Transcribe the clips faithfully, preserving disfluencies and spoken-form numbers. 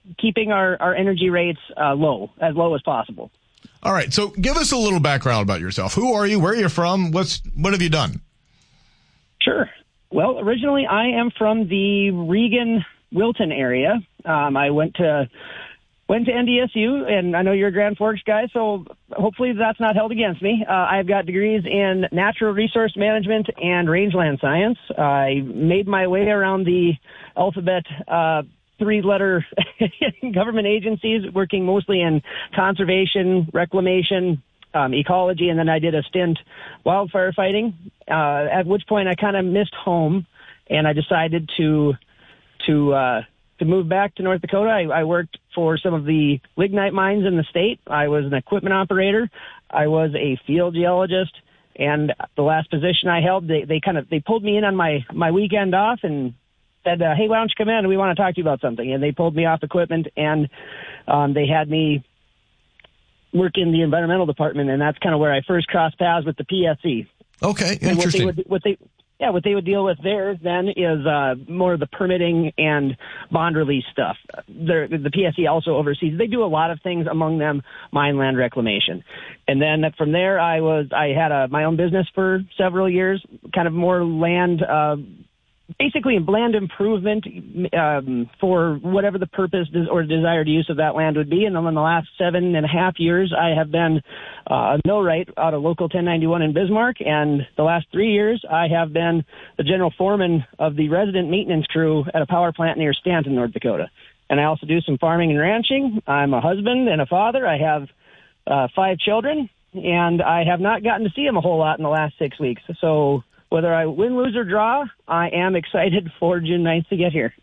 keeping our, our energy rates uh, low, as low as possible. All right, so give us a little background about yourself. Who are you? Where are you from? What's what have you done? Sure. Well, originally I am from the Regan, Wilton area. Um, I went to went to N D S U, and I know you're a Grand Forks guy, so hopefully that's not held against me. Uh, I've got degrees in natural resource management and rangeland science. I made my way around the alphabet uh three-letter government agencies, working mostly in conservation, reclamation, um, ecology, and then I did a stint wildfire fighting, uh, at which point I kind of missed home, and I decided to to uh, to move back to North Dakota. I, I worked for some of the lignite mines in the state. I was an equipment operator. I was a field geologist, and the last position I held, they, they kind of they pulled me in on my, my weekend off and said, uh, hey, why don't you come in? We want to talk to you about something. And they pulled me off equipment, and um, they had me work in the environmental department, and that's kind of where I first crossed paths with the P S C. Okay, interesting. What they, would, what they, yeah, what they would deal with there then is uh, more of the permitting and bond release stuff. They're, the P S C also oversees. They do a lot of things, among them mine land reclamation. And then from there, I was I had a, my own business for several years, kind of more land. Uh, Basically, a land improvement um, for whatever the purpose or desired use of that land would be. And then in the last seven and a half years, I have been uh, a millwright out of Local ten ninety-one in Bismarck. And the last three years, I have been the general foreman of the resident maintenance crew at a power plant near Stanton, North Dakota. And I also do some farming and ranching. I'm a husband and a father. I have uh, five children, and I have not gotten to see them a whole lot in the last six weeks. So whether I win, lose, or draw, I am excited for June ninth to get here.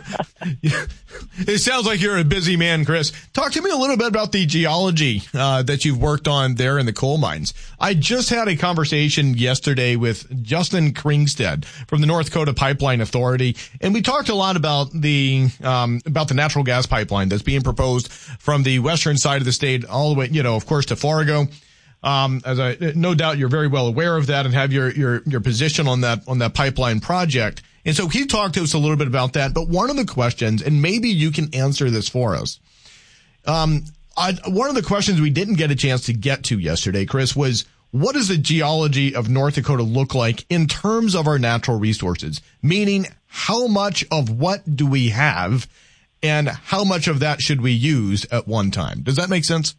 It sounds like you're a busy man, Chris. Talk to me a little bit about the geology uh, that you've worked on there in the coal mines. I just had a conversation yesterday with Justin Kringstead from the North Dakota Pipeline Authority, and we talked a lot about the um, about the natural gas pipeline that's being proposed from the western side of the state all the way, you know, of course, to Fargo. Um, as I, no doubt you're very well aware of that and have your, your, your position on that, on that pipeline project. And so he talked to us a little bit about that. But one of the questions, and maybe you can answer this for us. Um, I, one of the questions we didn't get a chance to get to yesterday, Chris, was what does the geology of North Dakota look like in terms of our natural resources? Meaning, how much of what do we have and how much of that should we use at one time? Does that make sense?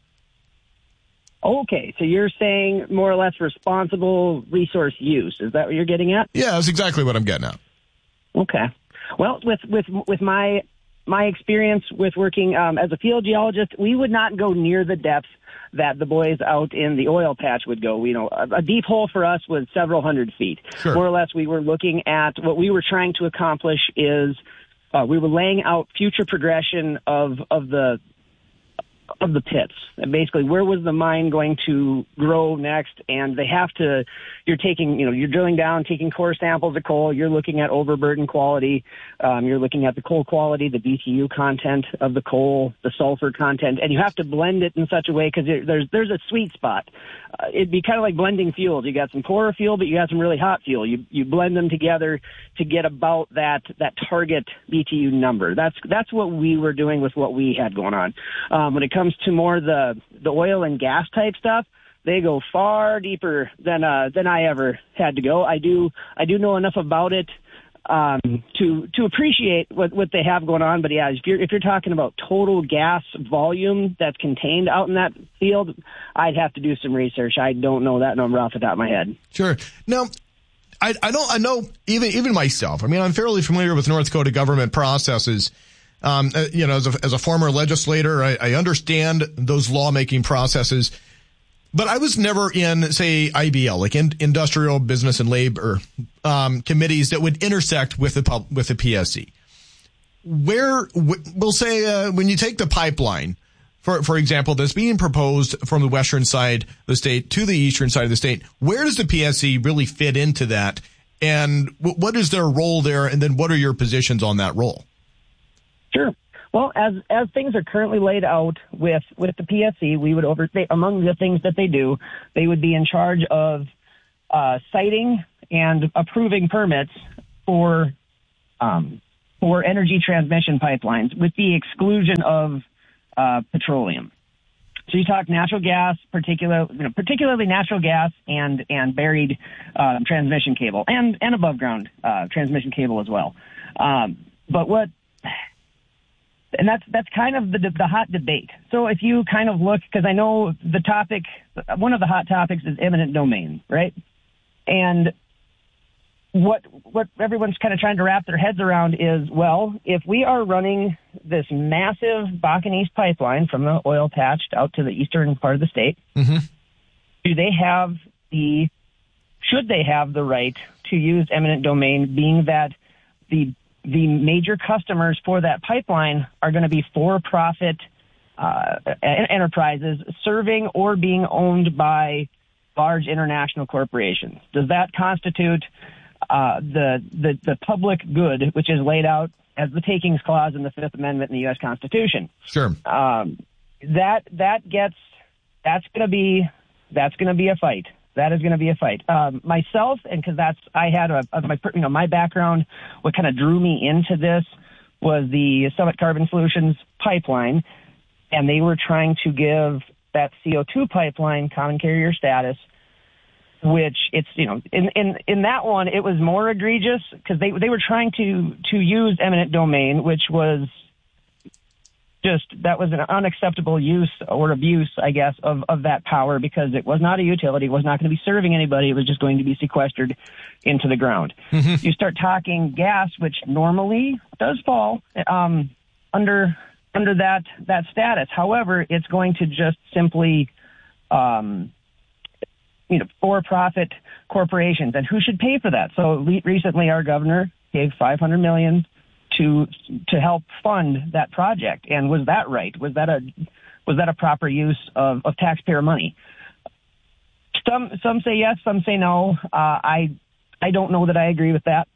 Okay, so you're saying more or less responsible resource use. Is that what you're getting at? Yeah, that's exactly what I'm getting at. Okay. Well, with with with my my experience with working um, as a field geologist, we would not go near the depth that the boys out in the oil patch would go. You know, a, a deep hole for us was several hundred feet. Sure. More or less, we were looking at what we were trying to accomplish is uh, we were laying out future progression of of the of the pits. And basically, where was the mine going to grow next? And they have to, you're taking, you know, you're drilling down, taking core samples of coal. You're looking at overburden quality. Um, you're looking at the coal quality, the B T U content of the coal, the sulfur content, and you have to blend it in such a way because there's there's a sweet spot. Uh, it'd be kind of like blending fuels. You got some poorer fuel, but you got some really hot fuel. You you blend them together to get about that that target B T U number. That's that's what we were doing with what we had going on. Um, when it comes to more the the oil and gas type stuff, they go far deeper than uh, than I ever had to go. I do I do know enough about it um, to to appreciate what, what they have going on. But yeah, if you're if you're talking about total gas volume that's contained out in that field, I'd have to do some research. I don't know that number off the top of my head. Sure. Now, I I don't I know even even myself. I mean, I'm fairly familiar with North Dakota government processes. Um, uh, you know, as a, as a former legislator, I, I understand those lawmaking processes, but I was never in, say, I B L, like in, industrial business and labor, um, committees that would intersect with the pub, with the P S C. Where, w- we'll say, uh, when you take the pipeline, for, for example, that's being proposed from the western side of the state to the eastern side of the state, where does the P S C really fit into that? And w- what is their role there? And then what are your positions on that role? Sure. Well, as as things are currently laid out with, with the P S C, we would over they, among the things that they do, they would be in charge of uh, citing and approving permits for um, for energy transmission pipelines, with the exclusion of uh, petroleum. So you talk natural gas, particular, you know, particularly natural gas and and buried uh, transmission cable, and and above ground uh, transmission cable as well. Um, but what, and that's that's kind of the the hot debate. So if you kind of look, because I know the topic, one of the hot topics is eminent domain, right? And what what everyone's kind of trying to wrap their heads around is, well, if we are running this massive Bakken East pipeline from the oil patch out to the eastern part of the state, mm-hmm. do they have the, should they have the right to use eminent domain, being that the the major customers for that pipeline are going to be for-profit uh, enterprises serving or being owned by large international corporations? Does that constitute Uh, the, the the public good, which is laid out as the takings clause in the Fifth Amendment in the U S Constitution? Sure. Um, that that gets that's going to be that's going to be a fight. That is going to be a fight. Um, myself, and because that's I had a, a my you know my background. What kind of drew me into this was the Summit Carbon Solutions pipeline, and they were trying to give that C O two pipeline common carrier status, which it's, you know, in, in, in that one, it was more egregious because they, they were trying to, to use eminent domain, which was just, that was an unacceptable use or abuse, I guess, of, of that power, because it was not a utility. It was not going to be serving anybody. It was just going to be sequestered into the ground. Mm-hmm. You start talking gas, which normally does fall, um, under, under that, that status. However, it's going to just simply, um, you know, for-profit corporations, and who should pay for that? So le- recently, our governor gave five hundred million dollars to to help fund that project. And was that right? Was that a was that a proper use of, of taxpayer money? Some some say yes, some say no. Uh, I I don't know that I agree with that.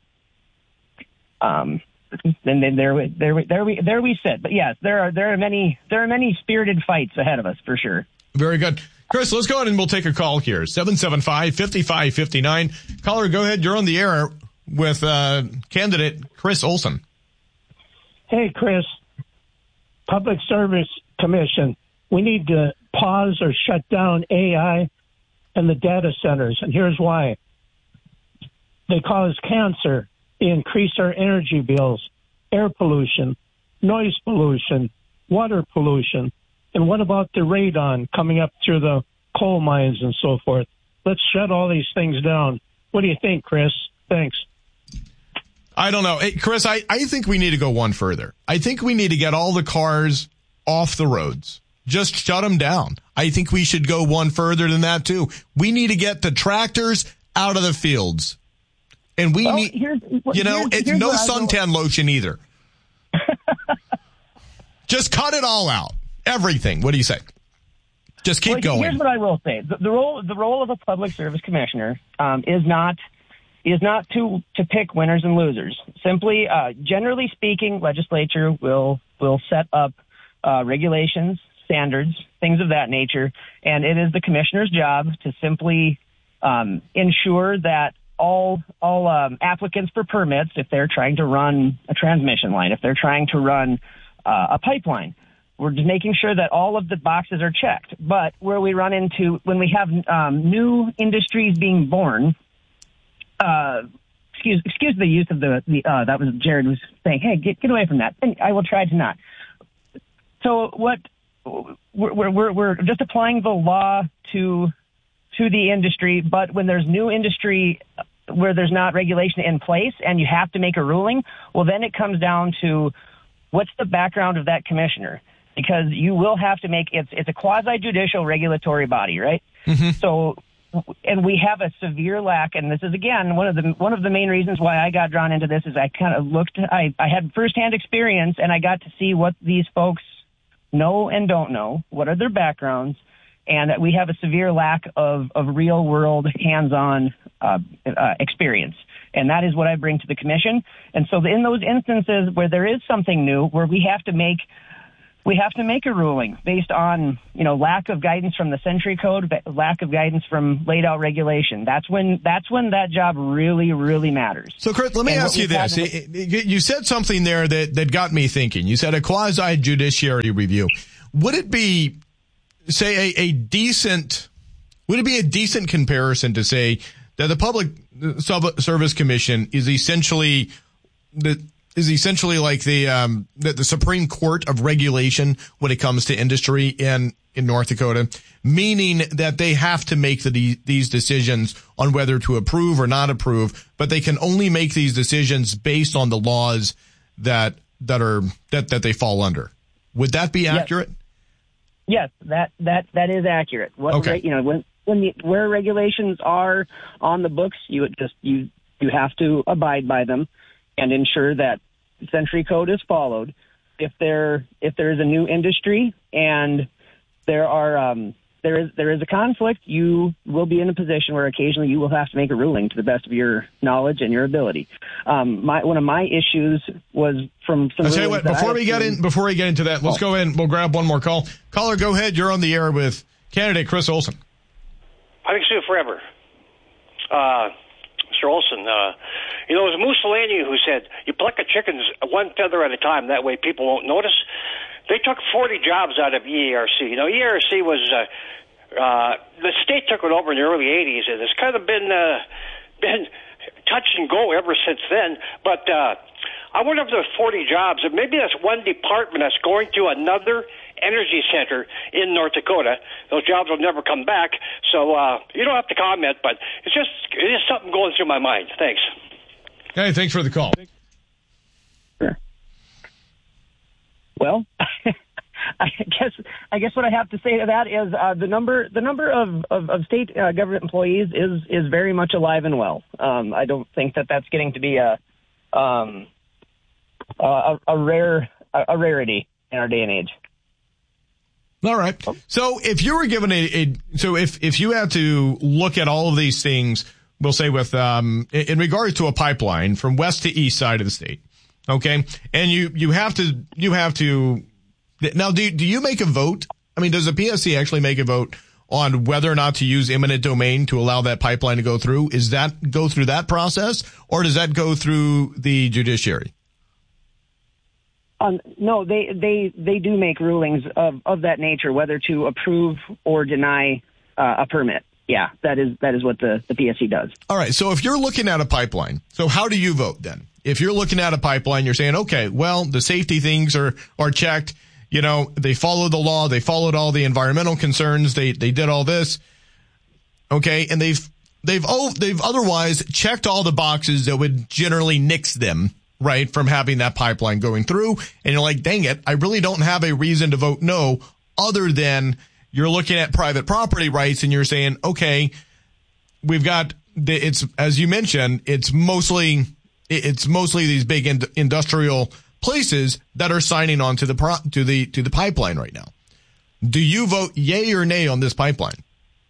Um, and then there we there we there we there we sit. But yes, there are there are many there are many spirited fights ahead of us for sure. Very good. Chris, let's go ahead and we'll take a call here. seven seven five, five five five nine. Caller, go ahead. You're on the air with uh, candidate Chris Olson. Hey, Chris. Public Service Commission. We need to pause or shut down A I and the data centers. And here's why. They cause cancer. They increase our energy bills, air pollution, noise pollution, water pollution. And what about the radon coming up through the coal mines and so forth? Let's shut all these things down. What do you think, Chris? Thanks. I don't know. Hey, Chris, I, I think we need to go one further. I think we need to get all the cars off the roads. Just shut them down. I think we should go one further than that, too. We need to get the tractors out of the fields. And we well, need, here's, you know, here's, it's here's no suntan lotion either. Just cut it all out. Everything. What do you say? Just keep well, going. Here's what I will say: the, the role, the role of a public service commissioner um, is not is not to to pick winners and losers. Simply, uh, generally speaking, legislature will will set up uh, regulations, standards, things of that nature, and it is the commissioner's job to simply um, ensure that all all um, applicants for permits, if they're trying to run a transmission line, if they're trying to run uh, a pipeline, we're just making sure that all of the boxes are checked. But where we run into, when we have um, new industries being born, uh, excuse excuse the use of the, the uh, that was Jared was saying, hey, get get away from that. And I will try to not. So what we're we're we're just applying the law to to the industry, but when there's new industry where there's not regulation in place and you have to make a ruling, well, then it comes down to what's the background of that commissioner. Because you will have to make it's it's a quasi-judicial regulatory body, right? Mm-hmm. So, and we have a severe lack, and this is again one of the one of the main reasons why I got drawn into this is I kind of looked, I I had firsthand experience, and I got to see what these folks know and don't know, what are their backgrounds, and that we have a severe lack of of real world hands-on uh, uh, experience. And that is what I bring to the commission. And so in those instances where there is something new, where we have to make we have to make a ruling based on, you know, lack of guidance from the Century Code, lack of guidance from laid out regulation. That's when that's when that job really, really matters. So, Chris, let me and ask you this. To... You said something there that, that got me thinking. You said a quasi-judiciary review. Would it be, say, a, a decent, would it be a decent comparison to say that the Public Service Commission is essentially the is essentially like the um the, the Supreme Court of regulation when it comes to industry in in North Dakota, meaning that they have to make the, these decisions on whether to approve or not approve, but they can only make these decisions based on the laws that that are that that they fall under. Would that be accurate? Yes, yes that that that is accurate. What, okay. You know, when when the, where regulations are on the books, you would just you you have to abide by them and ensure that Century Code is followed. If there if there is a new industry and there are um, there is there is a conflict, you will be in a position where occasionally you will have to make a ruling to the best of your knowledge and your ability. Um, my one of my issues was from some. I'll tell you what. Before we get in, before we get into that, let's oh. go in. We'll grab one more call. Caller, go ahead. You're on the air with candidate Chris Olson. I think so forever. Uh, Mister Olson, uh, you know, it was Mussolini who said, you pluck a chicken one feather at a time, that way people won't notice. They took forty jobs out of E A R C. You know, E A R C was, uh, uh, the state took it over in the early eighties, and it's kind of been, uh, been touch and go ever since then. But, uh, I wonder if there's forty jobs, and maybe that's one department that's going to another energy center in North Dakota. Those jobs will never come back. So uh, you don't have to comment, but it's just it is something going through my mind. Thanks. Hey, thanks for the call. Sure. Well, I guess I guess what I have to say to that is uh, the number the number of of, of state uh, government employees is is very much alive and well. Um, I don't think that that's getting to be a um, a, a rare a rarity in our day and age. All right. So if you were given a, a so if, if you had to look at all of these things, we'll say with, um, in regards to a pipeline from west to east side of the state. Okay. And you, you have to, you have to, now do, do you make a vote? I mean, does the P S C actually make a vote on whether or not to use eminent domain to allow that pipeline to go through? Is that go through that process, or does that go through the judiciary? Um, no, they, they, they do make rulings of, of that nature, whether to approve or deny uh, a permit. Yeah, that is that is what the, the P S C does. All right. So if you're looking at a pipeline, so how do you vote then? If you're looking at a pipeline, you're saying, okay, well, the safety things are, are checked. You know, they followed the law. They followed all the environmental concerns. They, they did all this. Okay. And they've, they've, oh, they've otherwise checked all the boxes that would generally nix them, right, from having that pipeline going through. And you're like, dang it, I really don't have a reason to vote no, other than you're looking at private property rights and you're saying, okay, we've got the, it's, as you mentioned, it's mostly, it's mostly these big ind- industrial places that are signing on to the, pro, to the, to the pipeline right now. Do you vote yay or nay on this pipeline?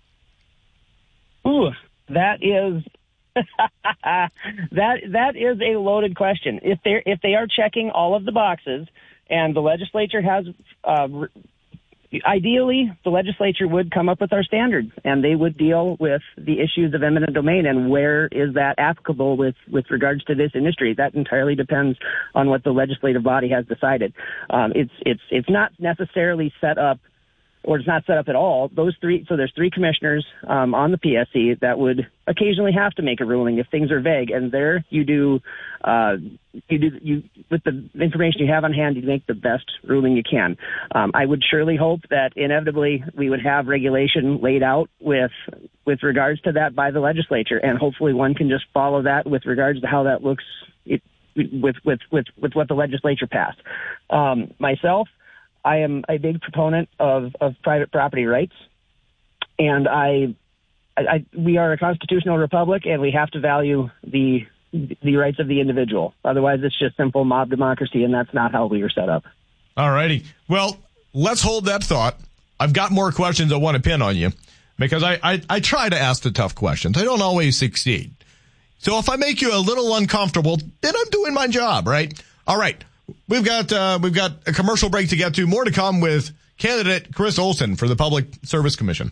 Ooh, that is, that that is a loaded question. If they if they are checking all of the boxes, and the legislature has, uh, ideally, the legislature would come up with our standards, and they would deal with the issues of eminent domain and where is that applicable with with regards to this industry. That entirely depends on what the legislative body has decided. Um, it's it's it's not necessarily set up, or it's not set up at all. Those three, so there's three commissioners um, on the P S C that would occasionally have to make a ruling if things are vague. And there you do, uh, you do, you with the information you have on hand, you make the best ruling you can. Um, I would surely hope that inevitably we would have regulation laid out with with regards to that by the legislature, and hopefully one can just follow that with regards to how that looks it, with with with with what the legislature passed. Um, myself. I am a big proponent of, of private property rights, and I, I, I, we are a constitutional republic, and we have to value the the rights of the individual. Otherwise, it's just simple mob democracy, and that's not how we were set up. All righty. Well, let's hold that thought. I've got more questions I want to pin on you, because I, I, I try to ask the tough questions. I don't always succeed. So if I make you a little uncomfortable, then I'm doing my job, right? All right. We've got uh, we've got a commercial break to get to. More to come with candidate Chris Olson for the Public Service Commission.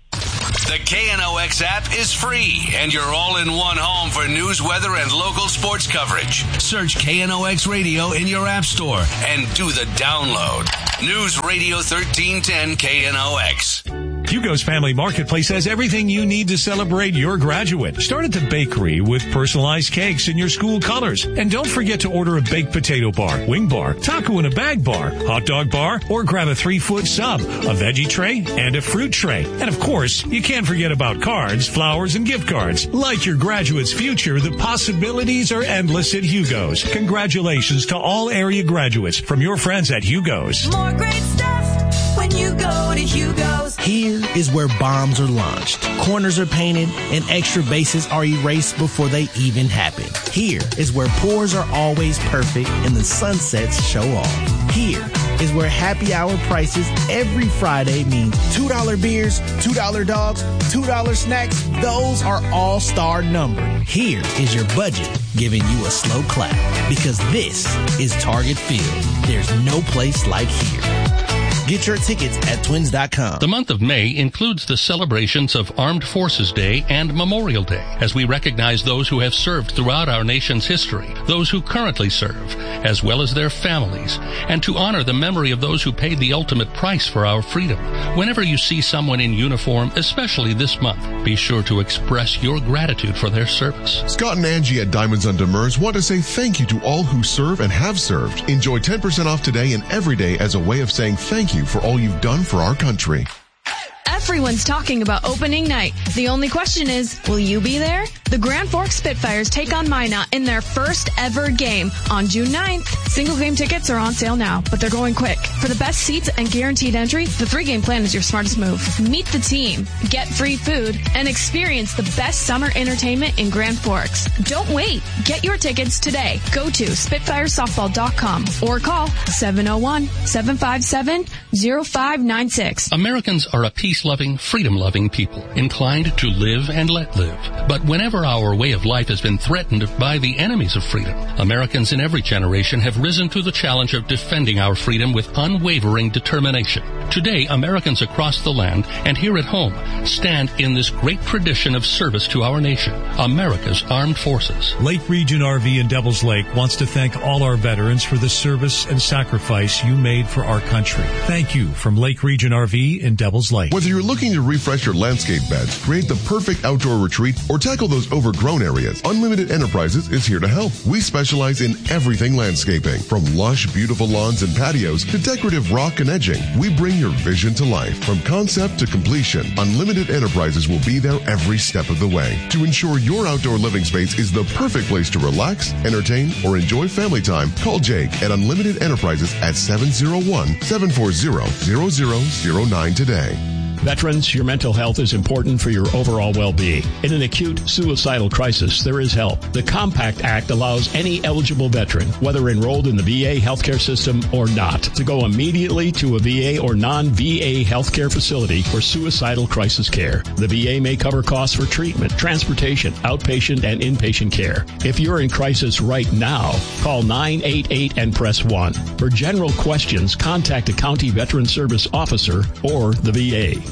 The K N O X app is free, and you're all in one home for news, weather, and local sports coverage. Search K N O X Radio in your app store and do the download. News Radio thirteen ten K N O X. Hugo's Family Marketplace has everything you need to celebrate your graduate. Start at the bakery with personalized cakes in your school colors. And don't forget to order a baked potato bar, wing bar, taco in a bag bar, hot dog bar, or grab a three-foot sub, a veggie tray, and a fruit tray. And of course, you can't forget about cards, flowers, and gift cards. Like your graduate's future, the possibilities are endless at Hugo's. Congratulations to all area graduates from your friends at Hugo's. More great stuff when you go to Hugo's. Here is where bombs are launched, corners are painted, and extra bases are erased before they even happen. Here is where pours are always perfect and the sunsets show off. Here is where happy hour prices every Friday mean two dollar beers, two dollar dogs, two dollar snacks. Those are all star numbered. Here is your budget giving you a slow clap because this is Target Field. There's no place like here. Get your tickets at twins dot com. The month of May includes the celebrations of Armed Forces Day and Memorial Day, as we recognize those who have served throughout our nation's history, those who currently serve, as well as their families, and to honor the memory of those who paid the ultimate price for our freedom. Whenever you see someone in uniform, especially this month, be sure to express your gratitude for their service. Scott and Angie at Diamonds on Demers want to say thank you to all who serve and have served. Enjoy ten percent off today and every day as a way of saying thank you for all you've done for our country. Everyone's talking about opening night. The only question is, will you be there? The Grand Forks Spitfires take on Minot in their first ever game on June ninth. Single game tickets are on sale now, but they're going quick. For the best seats and guaranteed entry, the three-game plan is your smartest move. Meet the team, get free food, and experience the best summer entertainment in Grand Forks. Don't wait. Get your tickets today. Go to spitfire softball dot com or call seven oh one, seven five seven, oh five nine six. Americans are a peace-loving, freedom-loving people, inclined to live and let live. But whenever our way of life has been threatened by the enemies of freedom, Americans in every generation have risen to the challenge of defending our freedom with unwavering determination. Today, Americans across the land and here at home stand in this great tradition of service to our nation, America's Armed Forces. Lake Region R V in Devils Lake wants to thank all our veterans for the service and sacrifice you made for our country. Thank you from Lake Region R V in Devils Lake. Whether you're looking to refresh your landscape beds, create the perfect outdoor retreat, or tackle those overgrown areas, Unlimited Enterprises is here to help. We specialize in everything landscaping, from lush, beautiful lawns and patios to decorative rock and edging. We bring your vision to life. From concept to completion, Unlimited Enterprises will be there every step of the way to ensure your outdoor living space is the perfect place to relax, entertain, or enjoy family time. Call Jake at Unlimited Enterprises at seven oh one, seven four zero, zero zero zero nine today. Veterans, your mental health is important for your overall well-being. In an acute suicidal crisis, there is help. The Compact Act allows any eligible veteran, whether enrolled in the V A healthcare system or not, to go immediately to a V A or non-V A healthcare facility for suicidal crisis care. The V A may cover costs for treatment, transportation, outpatient, and inpatient care. If you're in crisis right now, call nine eight eight and press one. For general questions, contact a county veteran service officer or the V A.